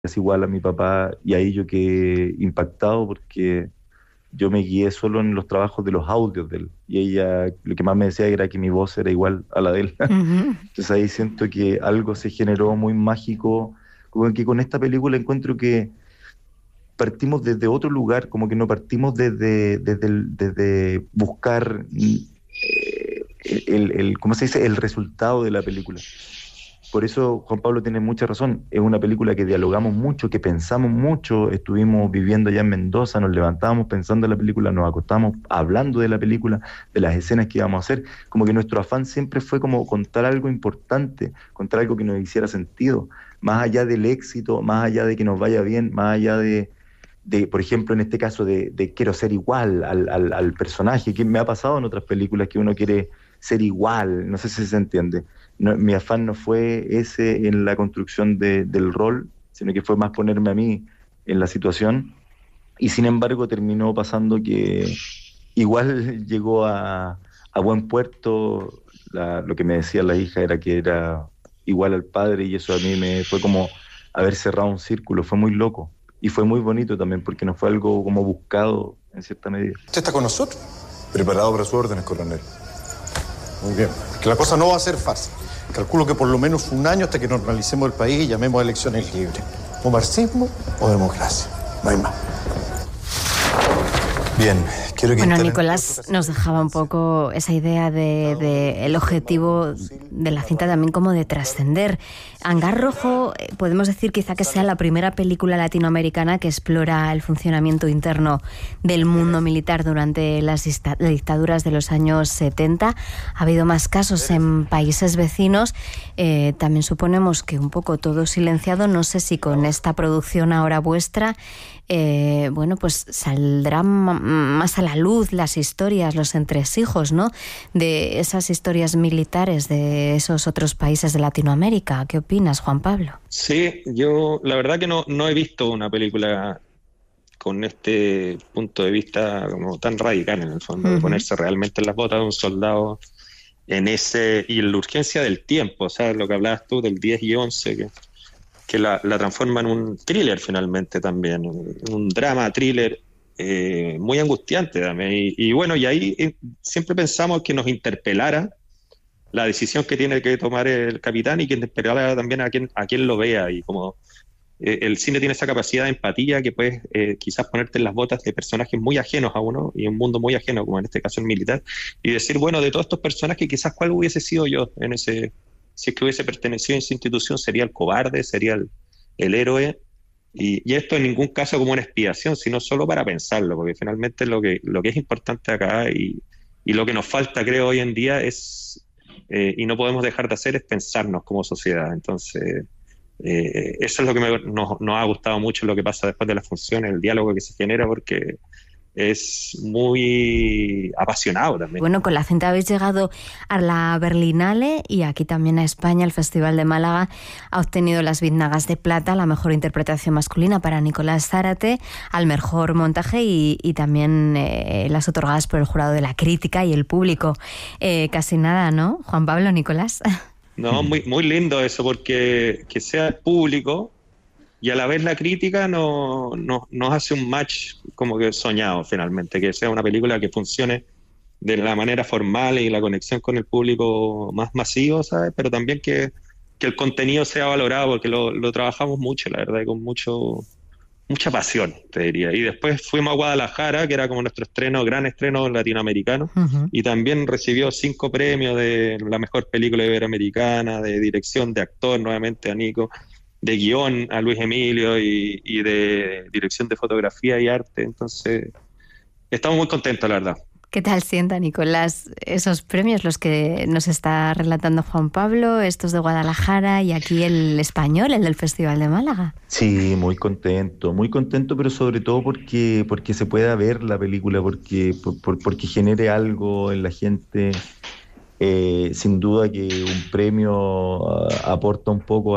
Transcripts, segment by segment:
es igual a mi papá, y ahí yo quedé impactado porque yo me guié solo en los trabajos de los audios de él, y ella lo que más me decía era que mi voz era igual a la de él. Ujú. Entonces ahí siento que algo se generó muy mágico, como que con esta película encuentro que partimos desde otro lugar, como que no partimos desde buscar ¿cómo se dice? El resultado de la película. Por eso Juan Pablo tiene mucha razón. Es una película que dialogamos mucho, que pensamos mucho. Estuvimos viviendo allá en Mendoza, nos levantábamos pensando en la película, nos acostábamos hablando de la película, de las escenas que íbamos a hacer. Como que nuestro afán siempre fue como contar algo importante, contar algo que nos hiciera sentido, más allá del éxito, más allá de que nos vaya bien, más allá por ejemplo, en este caso de quiero ser igual al personaje, que me ha pasado en otras películas que uno quiere ser igual, no sé si se entiende. Mi afán no fue ese en la construcción del rol, sino que fue más ponerme a mí en la situación, y sin embargo terminó pasando que igual llegó a buen puerto. Lo que me decía la hija era que era igual al padre, y eso a mí me fue como haber cerrado un círculo, fue muy loco. Y fue muy bonito también porque no fue algo como buscado en cierta medida. ¿Usted está con nosotros? Preparado para sus órdenes, coronel. Muy bien. Que la cosa no va a ser fácil. Calculo que por lo menos un año hasta que normalicemos el país y llamemos a elecciones libres. O marxismo o democracia. No hay más. Bien, quiero que Bueno, instalen... Nicolás nos dejaba un poco esa idea de el objetivo de la cinta también como de trascender. Hangar Rojo, podemos decir quizá que sea la primera película latinoamericana que explora el funcionamiento interno del mundo militar durante las dictaduras de los años 70. Ha habido más casos en países vecinos. También suponemos que un poco todo silenciado. No sé si con esta producción ahora vuestra bueno, pues saldrán más a la luz las historias, los entresijos, ¿no?, de esas historias militares de esos otros países de Latinoamérica. ¿Qué opinas, Juan Pablo? Sí, yo la verdad que no he visto una película con este punto de vista como tan radical en el fondo, de Uh-huh. ponerse realmente en las botas de un soldado en ese, y en la urgencia del tiempo, o sea, lo que hablabas tú del 10 y 11, que la transforma en un thriller finalmente también, un drama thriller muy angustiante también. Y bueno, y ahí siempre pensamos que nos interpelara la decisión que tiene que tomar el capitán y que interpelara también a quien lo vea. Y como el cine tiene esa capacidad de empatía que puedes quizás ponerte en las botas de personajes muy ajenos a uno y un mundo muy ajeno, como en este caso el militar, y decir, bueno, de todos estos personajes, quizás cuál hubiese sido yo en ese, si es que hubiese pertenecido a esa institución, sería el cobarde, sería el héroe. Y esto en ningún caso como una expiación, sino solo para pensarlo, porque finalmente lo que es importante acá y lo que nos falta, creo, hoy en día es, y no podemos dejar de hacer, es pensarnos como sociedad. Entonces, eso es lo que nos ha gustado mucho, lo que pasa después de la función, el diálogo que se genera, porque es muy apasionado también. Bueno, con la cinta habéis llegado a la Berlinale y aquí también a España. El Festival de Málaga ha obtenido las Biznagas de Plata, la mejor interpretación masculina para Nicolás Zárate, al mejor montaje y también las otorgadas por el jurado de la crítica y el público. Casi nada, ¿no, Juan Pablo, Nicolás? No, muy lindo eso, porque que sea el público y a la vez la crítica nos hace un match como que soñado finalmente, que sea una película que funcione de la manera formal y la conexión con el público más masivo, ¿sabes? Pero también que el contenido sea valorado, porque lo trabajamos mucho, la verdad, y con mucha pasión, te diría. Y después fuimos a Guadalajara, que era como nuestro estreno, gran estreno latinoamericano, Uh-huh. y también recibió 5 premios de la mejor película iberoamericana, de dirección, de actor, nuevamente a Nico, de guión a Luis Emilio y de dirección de fotografía y arte. Entonces, estamos muy contentos, la verdad. ¿Qué tal sienta, Nicolás, esos premios, los que nos está relatando Juan Pablo, estos de Guadalajara y aquí el español, el del Festival de Málaga? Sí, muy contento, pero sobre todo porque se pueda ver la película, porque genere algo en la gente. Sin duda que un premio aporta un poco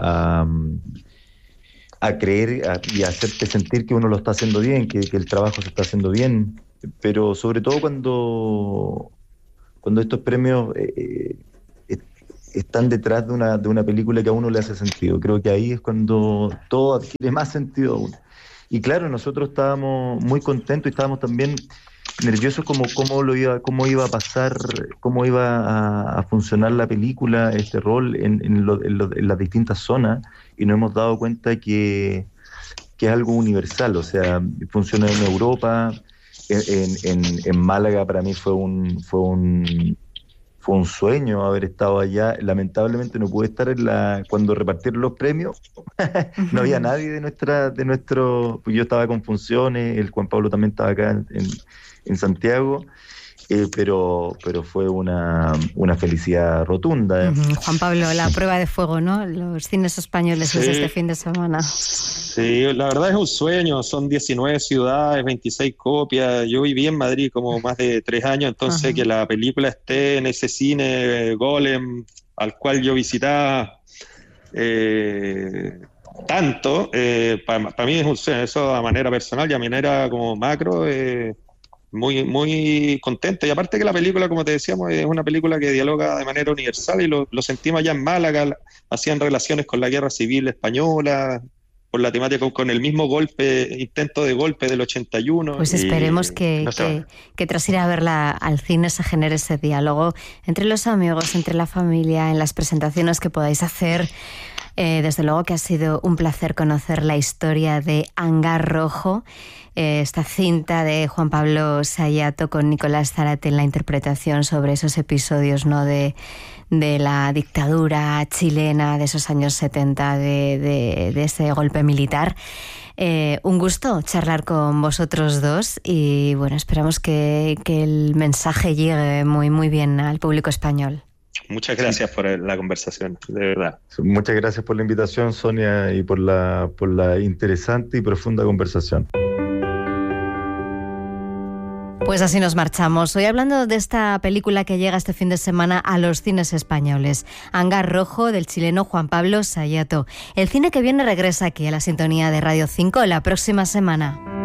a creer y a hacerte sentir que uno lo está haciendo bien, que el trabajo se está haciendo bien, pero sobre todo cuando estos premios están detrás de una película que a uno le hace sentido. Creo que ahí es cuando todo adquiere más sentido aún. Y claro, nosotros estábamos muy contentos y estábamos también nerviosos como cómo iba a pasar, cómo iba a funcionar la película, este rol en las distintas zonas, y nos hemos dado cuenta que es algo universal, o sea, funciona en Europa, en Málaga para mí fue un sueño haber estado allá. Lamentablemente no pude estar cuando repartieron los premios. No había nadie de nuestro, pues yo estaba con funciones, el Juan Pablo también estaba acá en Santiago, pero fue una felicidad rotunda. Juan Pablo, la prueba de fuego, ¿no? Los cines españoles Sí. este fin de semana. Sí, la verdad es un sueño, son 19 ciudades, 26 copias. Yo viví en Madrid como más de 3 años, entonces Ajá. que la película esté en ese cine Golem al cual yo visitaba tanto, para mí es un sueño, eso a manera personal y a manera como macro, muy, muy contento. Y aparte que la película, como te decíamos, es una película que dialoga de manera universal y lo sentimos allá en Málaga, hacían relaciones con la guerra civil española, por la temática, con el mismo intento de golpe del 81. Pues esperemos que tras ir a verla al cine se genere ese diálogo entre los amigos, entre la familia, en las presentaciones que podáis hacer. Desde luego que ha sido un placer conocer la historia de Hangar Rojo, esta cinta de Juan Pablo Sayato con Nicolás Zárate en la interpretación sobre esos episodios, ¿no?, de la dictadura chilena de esos años 70, de ese golpe militar. Un gusto charlar con vosotros dos y bueno, esperamos que el mensaje llegue muy, muy bien al público español. Muchas gracias por la conversación, de verdad. Muchas gracias por la invitación, Sonia, y por la interesante y profunda conversación. Pues así nos marchamos. Hoy hablando de esta película que llega este fin de semana a los cines españoles, Hangar Rojo, del chileno Juan Pablo Sayato. El cine que viene regresa aquí a la sintonía de Radio 5 la próxima semana.